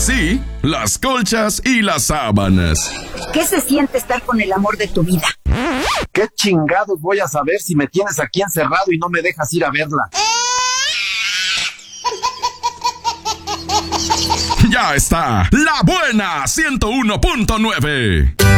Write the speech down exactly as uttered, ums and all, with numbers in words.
sí, las colchas y las sábanas. ¿Qué se siente estar con el amor de tu vida? ¿Qué chingados voy a saber si me tienes aquí encerrado y no me dejas ir a verla? Ya está, La Buena ciento uno punto nueve.